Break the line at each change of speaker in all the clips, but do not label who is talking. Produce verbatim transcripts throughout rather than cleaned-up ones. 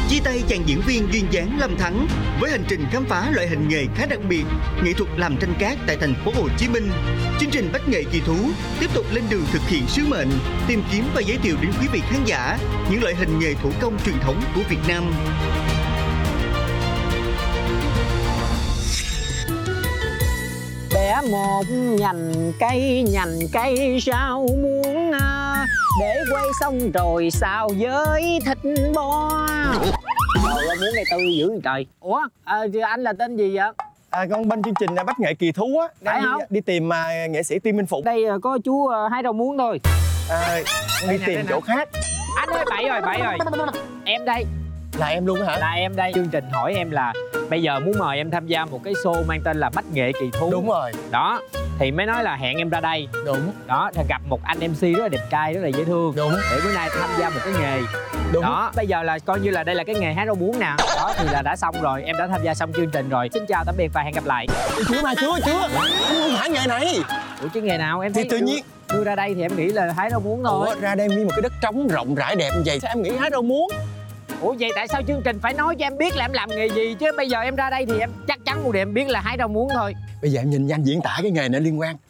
Chia tay chàng diễn viên duyên dáng Lâm Thắng với hành trình khám phá loại hình nghề khá đặc biệt, nghệ thuật làm tranh cát tại thành phố Hồ Chí Minh. Chương trình Bách Nghệ Kỳ Thú tiếp tục lên đường thực hiện sứ mệnh, tìm kiếm và giới thiệu đến quý vị khán giả những loại hình nghề thủ công truyền thống của Việt Nam.
Bẻ một nhành cây, nhành cây sao muốn để quay xong rồi sao với thịt bò. Trời ơi, muốn này tư dữ vậy trời. Ủa, à, anh là tên gì vậy?
À, con bên chương trình Bách Nghệ Kỳ Thú á, đang đi, đi tìm uh, nghệ sĩ Tim Minh Phụng.
Đây có chú uh, hái rau muống thôi.
À, đi tìm chỗ khác.
Anh ơi, bậy rồi, bậy rồi. Em đây.
Là em luôn hả?
Là em đây. Chương trình hỏi em là bây giờ muốn mời em tham gia một cái show mang tên là Bách Nghệ Kỳ Thú.
Đúng rồi.
Đó, thì mới nói là hẹn em ra đây.
Đúng.
Đó, thì gặp một anh em xê rất là đẹp trai, rất là dễ thương.
Đúng.
Để bữa nay tham gia một cái nghề.
Đúng.
Đó, bây giờ là coi như là đây là cái nghề hái rau muống nè. Đó, thì là đã xong rồi, em đã tham gia xong chương trình rồi. Xin chào tạm biệt và hẹn gặp lại.
Chưa mà, chưa, chưa. Anh không phải nghề này.
Ủa chứ nghề nào em
thì
thấy
tự nhiên
đưa ra đây thì em nghĩ là hái rau muống thôi.
Ủa, ra đây nguyên một cái đất trống rộng rãi đẹp như vậy, sao em nghĩ hái rau muống?
Ủa vậy tại sao chương trình phải nói cho em biết là em làm nghề gì chứ? Bây giờ em ra đây thì em chắc chắn một điểm biết là hái rau muống thôi.
Bây giờ em nhìn nhanh diễn tả cái nghề này liên quan.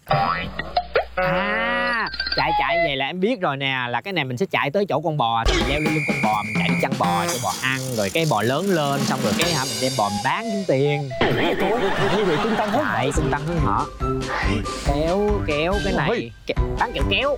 À, chạy chạy vậy là em biết rồi nè. Là cái này mình sẽ chạy tới chỗ con bò, xong mình leo lên lưng con bò, mình chạy đi chăn bò cho bò ăn. Rồi cái bò lớn lên, xong rồi cái hả mình đem bò mình bán kiếm tiền.
Như vậy tung tăng hết.
Tại tung tăng hơn họ. Kéo, kéo cái này Ke bán kẹo kéo.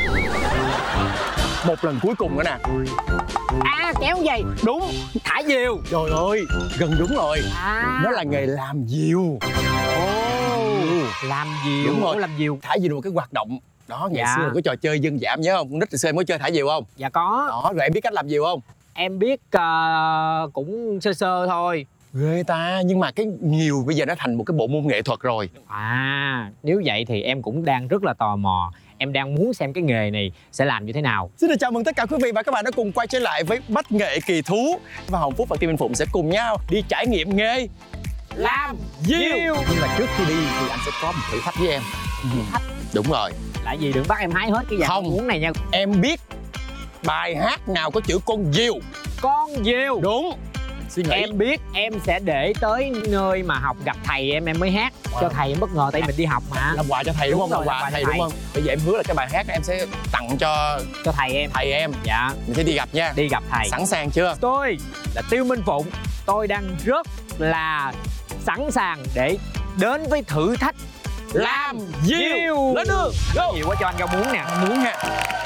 Một lần cuối cùng nữa nè.
À, kéo gì?
Đúng.
Thả diều.
Trời ơi, gần đúng rồi.
À,
nó là nghề làm diều.
Ồ, làm diều.
Đúng rồi.
Ủa, làm diều.
Thả diều là một cái hoạt động. Đó, ngày
dạ.
xưa là có trò chơi dân dã nhớ không? Con nít từ xưa em có chơi thả diều không?
Dạ có.
Đó, rồi em biết cách làm diều không?
Em biết uh, cũng sơ sơ thôi.
Ghê ta, nhưng mà cái diều bây giờ nó thành một cái bộ môn nghệ thuật rồi.
À, nếu vậy thì em cũng đang rất là tò mò. Em đang muốn xem cái nghề này sẽ làm như thế nào.
Xin được chào mừng tất cả quý vị và các bạn đã cùng quay trở lại với Bách Nghệ Kỳ Thú. Và Hồng Phúc và Tim Minh Phụng sẽ cùng nhau đi trải nghiệm nghề
làm
diều.
diều.
Nhưng mà trước khi đi thì anh sẽ có một thử thách với em.
Thử thách?
Đúng rồi.
Là gì, đừng bắt em hái hết cái dạng muống này nha.
Em biết bài hát nào có chữ con diều?
Con diều.
Đúng. Suy nghĩ.
Em biết em sẽ để tới nơi mà học gặp thầy em em mới hát. Wow. Cho thầy em bất ngờ tại mình đi học mà.
Làm quà cho thầy đúng, đúng không? Làm quà cho thầy, thầy đúng không? Bây giờ em hứa là cái bài hát em sẽ tặng cho
cho thầy em.
Thầy em.
Dạ.
Mình sẽ đi gặp nha.
Đi gặp thầy.
Sẵn sàng chưa?
Tôi là Tiêu Minh Phụng. Tôi đang rất là sẵn sàng để đến với thử thách làm diều.
Lên đường.
Go. Nhiều quá cho anh rau muống nè.
Muống ha.